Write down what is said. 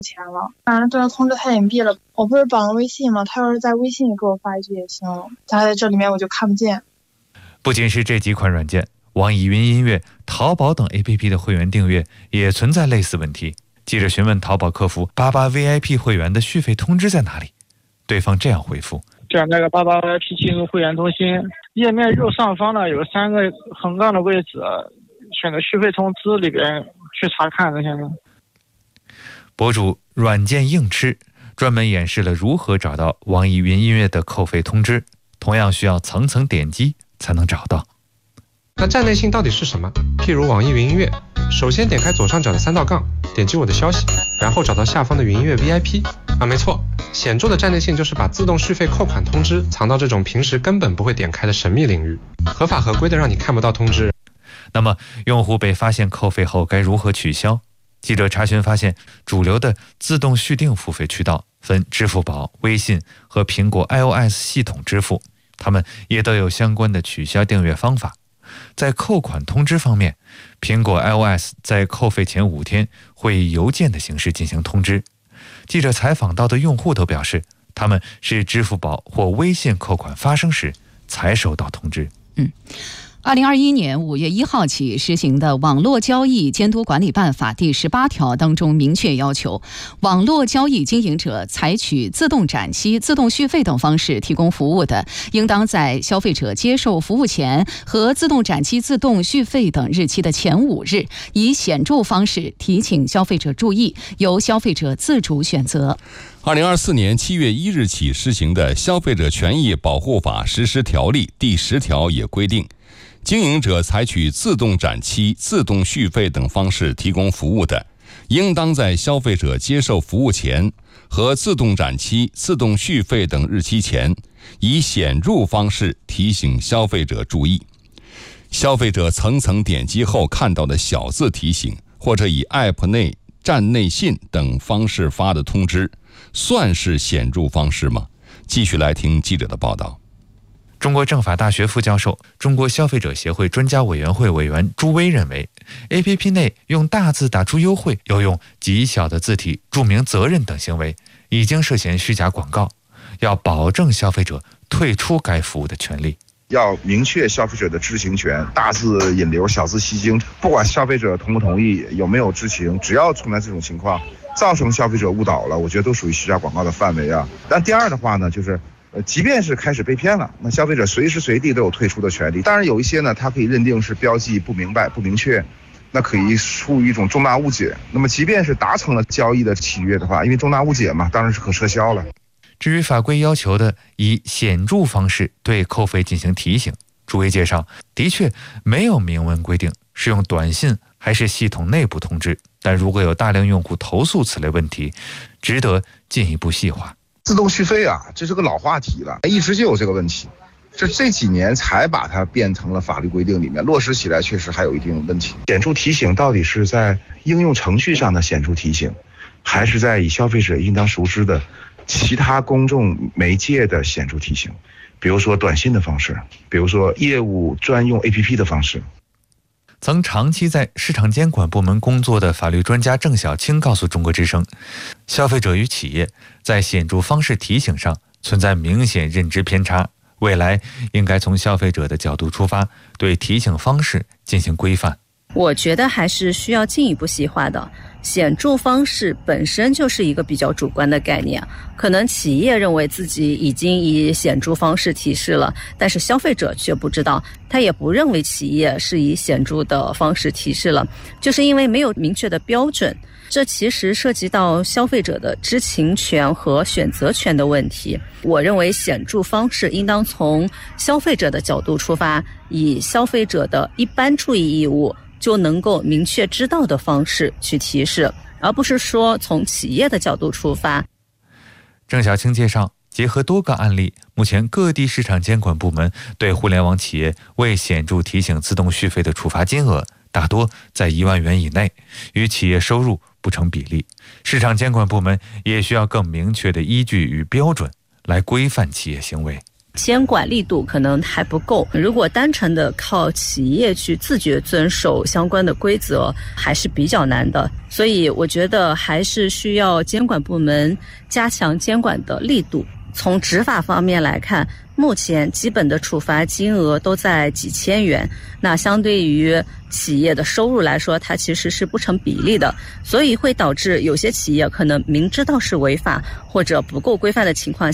钱了，反正这个通知太隐蔽了。我不是绑了微信吗？他要是在微信里给我发一句也行，他在这里面我就看不见。 不仅是这几款软件，网易云音乐、淘宝等 APP 的会员订阅也存在类似问题。记者询问淘宝客服88 VIP 会员的续费通知在哪里，对方这样回复： 选那个88 VIP 进入会员中心，页面右上方呢有3个横杠的位置，选择续费通知里边去查看这些呢。 博主软件硬吃专门演示了如何找到网易云音乐的扣费通知，同样需要层层点击才能找到。 那站内信到底是什么？譬如网易云音乐，首先点开左上角的3道杠，点击我的消息，然后找到下方的云音乐 VIP。没错，显著的站内信就是把自动续费扣款通知藏到这种平时根本不会点开的神秘领域，合法合规的让你看不到通知。 那么用户被发现扣费后该如何取消？记者查询发现，主流的自动续订付费渠道分支付宝、微信和苹果 iOS 系统支付，它们也都有相关的取消订阅方法。在扣款通知方面，苹果 iOS 在扣费前5天会以邮件的形式进行通知。记者采访到的用户都表示，他们是支付宝或微信扣款发生时才收到通知。 2021年5月1号起实行的《网络交易监督管理办法》第18条当中明确要求，网络交易经营者采取自动展期、自动续费等方式提供服务的，应当在消费者接受服务前和自动展期、自动续费等日期的前5日，以显著方式提醒消费者注意，由消费者自主选择。 2024年7月1日起施行的《消费者权益保护法实施条例》第10条也规定，经营者采取自动展期、自动续费等方式提供服务的，应当在消费者接受服务前和自动展期、自动续费等日期前，以显著方式提醒消费者注意。消费者层层点击后看到的小字提醒，或者以 App 内站内信等方式发的通知，算是显著方式吗？继续来听记者的报道。 中国政法大学副教授、中国消费者协会专家委员会委员朱威认为， APP 内用大字打出优惠，又用极小的字体注明责任等行为，已经涉嫌虚假广告，要保证消费者退出该服务的权利。 要明确消费者的知情权，大字引流，小字吸睛，不管消费者同不同意，有没有知情，只要存在这种情况，造成消费者误导了，我觉得都属于虚假广告的范围啊。但第二的话呢，就是即便是开始被骗了，那消费者随时随地都有退出的权利。当然有一些呢，它可以认定是标记不明白、不明确，那可以出于一种重大误解。那么即便是达成了交易的契约的话，因为重大误解嘛，当然是可撤销了。 至于法规要求的以显著方式对扣费进行提醒，朱威介绍，的确没有明文规定是用短信还是系统内部通知，但如果有大量用户投诉此类问题，值得进一步细化。 自动续费啊，这是个老话题了，一直就有这个问题，这几年才把它变成了法律规定里面，落实起来确实还有一定问题。显著提醒到底是在应用程序上的显著提醒，还是在以消费者应当熟知的其他公众媒介的显著提醒，比如说短信的方式，比如说业务专用 APP 的方式。 曾长期在市场监管部门工作的法律专家郑晓青告诉中国之声，消费者与企业在显著方式提醒上存在明显认知偏差，未来应该从消费者的角度出发，对提醒方式进行规范。 我觉得还是需要进一步细化的。显著方式本身就是一个比较主观的概念，可能企业认为自己已经以显著方式提示了，但是消费者却不知道，他也不认为企业是以显著的方式提示了，就是因为没有明确的标准。这其实涉及到消费者的知情权和选择权的问题。我认为显著方式应当从消费者的角度出发，以消费者的一般注意义务就能够明确知道的方式去提示，而不是说从企业的角度出发。 郑晓青介绍，结合多个案例，目前各地市场监管部门对互联网企业未显著提醒自动续费的处罚金额大多在1万元以内，与企业收入不成比例。市场监管部门也需要更明确的依据与标准来规范企业行为。 监管力度可能还不够。如果单纯的靠企业去自觉遵守相关的规则，还是比较难的。所以我觉得还是需要监管部门加强监管的力度。从执法方面来看，目前基本的处罚金额都在几千元，那相对于企业的收入来说，它其实是不成比例的，所以会导致有些企业可能明知道是违法或者不够规范的情况